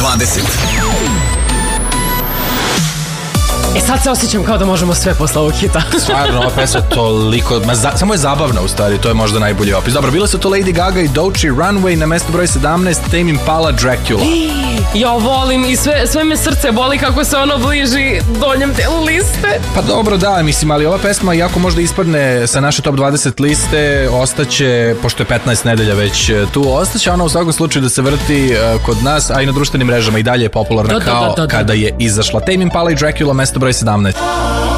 20. Sad se osjećam kao da možemo sve posle ovog hita. Stvarno, ova pesma je toliko... samo je zabavna u stvari, to je možda najbolji opis. Dobro, bile su to Lady Gaga i Doechii, Runway, na mesto broj 17, Tame Impala, Dracula. Ja volim i sve me srce boli kako se ono bliži donjem delu liste. Pa dobro, da, mislim, ali ova pesma, iako možda ispadne sa naše top 20 liste, ostaće, pošto je 15 nedelja već tu, ostaće ona u svakom slučaju da se vrti kod nas, a i na društvenim mrežama i dalje je popularna kada je izašla. Tame Impala i Dracula, mesto broj 17.